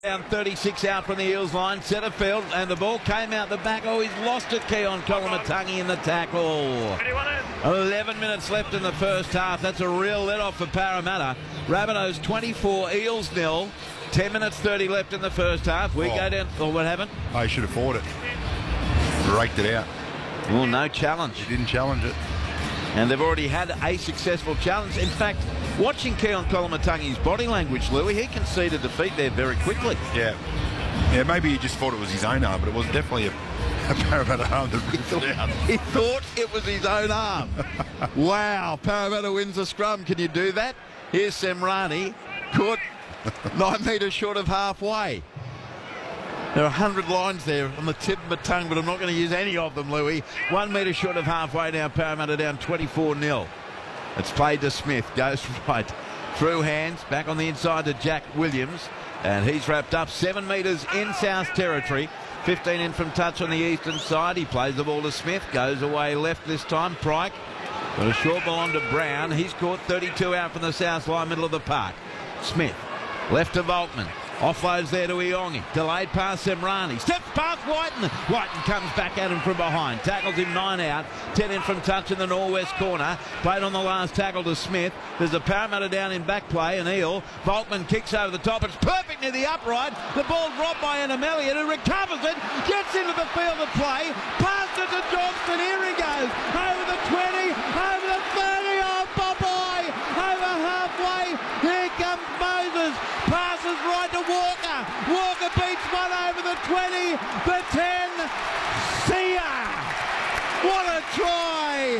Down 36 out from the Eels line, centre field, and the ball came out the back. Oh, he's lost it, Keon Koloamatangi in the tackle. 11 minutes left in the first half. That's a real let-off for Parramatta. Rabbitohs 24, Eels 0. 10 minutes 30 left in the first half. We go down. Oh, what happened? I should have fought it. Raked it out. Well, no challenge. He didn't challenge it. And they've already had a successful challenge. In fact, watching Keon Koloamatangi's body language, Louis, he conceded defeat there very quickly. Yeah, maybe he just thought it was his own arm, but it was definitely a Parramatta arm that ripped it out. He thought it was his own arm. Wow, Parramatta wins the scrum. Can you do that? Here's Semrani, caught 9 metres short of halfway. There are 100 lines there on the tip of my tongue, but I'm not going to use any of them, Louis. 1 metre short of halfway now, Parramatta down 24-0. It's played to Smith, goes right. Through hands, back on the inside to Jack Williams. And he's wrapped up 7 metres in South territory. 15 in from touch on the eastern side. He plays the ball to Smith, goes away left this time. Pryke got a short ball on to Brown. He's caught 32 out from the south line, middle of the park. Smith, left to Volkman. Offloads there to Iongi. Delayed pass Semrani. Steps past Whiten. Whiten comes back at him from behind. Tackles him 9 out. 10 in from touch in the northwest corner. Played on the last tackle to Smith. There's a Parramatta down in back play. An Eel. Volkman kicks over the top. It's perfect near the upright. The ball's robbed by Anam Elliott, who recovers it. Gets into the field of play. Passed it to Johnston. Here he goes. Over the 20. Over the 30. Oh, Popeye. Over halfway. Here comes Moses. Passes right to Walker. Walker beats one over the 20, the 10. See ya! What a try!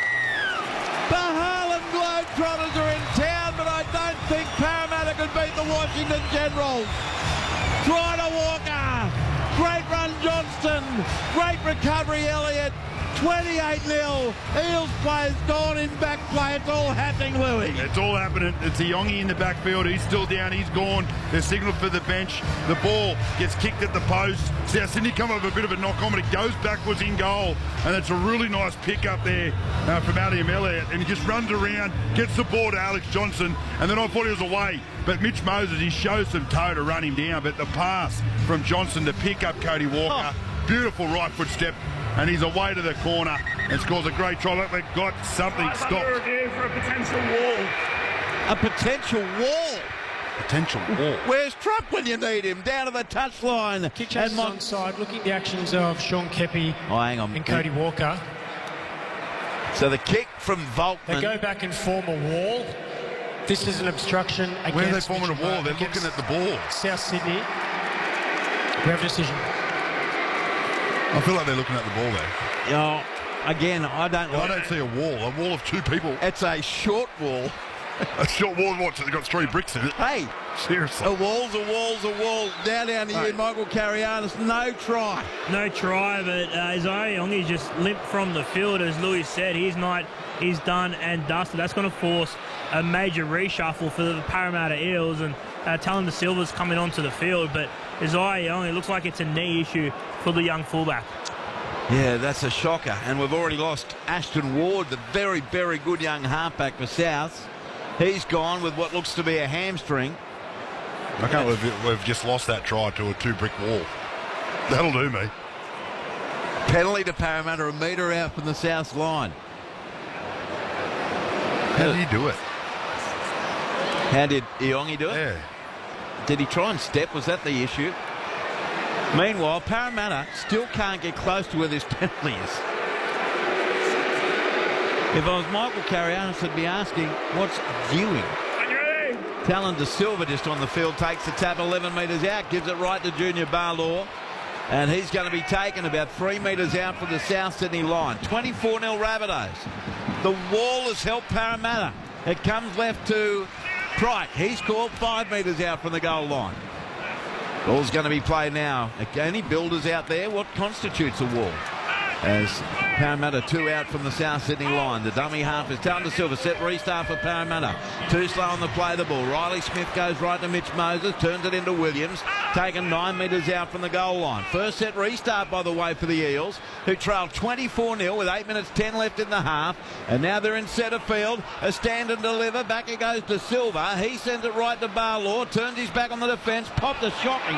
The Harlem Globetrotters are in town, but I don't think Parramatta could beat the Washington Generals. Try to Walker. Great run Johnston. Great recovery Elliott. 28-0. Eels players gone in back play. It's all happening, Louis. It's all happening. It's Iongi in the backfield. He's still down. He's gone. They're signalled for the bench. The ball gets kicked at the post. South Sydney come up with a bit of a knock on, but it goes backwards in goal. And it's a really nice pick up there from Anam Elliott. And he just runs around, gets the ball to Alex Johnson, and then I thought he was away. But Mitch Moses, he shows some toe to run him down. But the pass from Johnson to pick up Cody Walker, beautiful right foot step. And he's away to the corner and scores a great try. Look, they've got something stopped. For a potential wall. A potential wall? Potential wall. Where's Trump when you need him? Down to the touchline. Kick chases onside. Looking at the actions of Sean Kepi and Cody Walker. So the kick from Volkman. They go back and form a wall. This is an obstruction against... Where are they forming a wall? They're looking at the ball. South Sydney. We have a decision. I feel like they're looking at the ball there. Oh, again, I don't see a wall of 2 people. It's a short wall. A short wall, what? So they've got 3 bricks in it? Hey. Seriously. A wall's a wall's a wall. Now down to you, Michael Carianis. No try. No try, but Isaiah Iongi just limped from the field, as Louis said. He's done and dusted. That's going to force a major reshuffle for the Parramatta Eels, and Talon De Silva's coming onto the field, but Isaiah Iongi looks like it's a knee issue for the young fullback. Yeah, that's a shocker. And we've already lost Ashton Ward, the very, very good young halfback for South. He's gone with what looks to be a hamstring. I can't believe we've just lost that try to a 2-brick wall. That'll do me. Penalty to Parramatta, a metre out from the South line. How did he do it? How did Iongi do it? Yeah. Did he try and step? Was that the issue? Meanwhile, Parramatta still can't get close to where this penalty is. If I was Michael Carianis, I'd be asking, what's viewing? Talon De Silva just on the field, takes the tap 11 metres out, gives it right to Junior Barlaw. And he's going to be taken about 3 metres out from the South Sydney line. 24-0 Rabbitohs. The wall has helped Parramatta. It comes left to Pryke. He's caught 5 metres out from the goal line. Ball's going to be played now. Any builders out there? What constitutes a wall? As Parramatta 2 out from the South Sydney line. The dummy half is Talon De Silva. Set restart for Parramatta. Too slow on the play the ball. Riley Smith goes right to Mitch Moses. Turns it into Williams. Taken 9 metres out from the goal line. First set restart, by the way, for the Eels, who trailed 24-0 with 8 minutes 10 left in the half. And now they're in centre field. A stand and deliver. Back it goes to Silva. He sends it right to Barlaw. Turns his back on the defence. Popped a shocking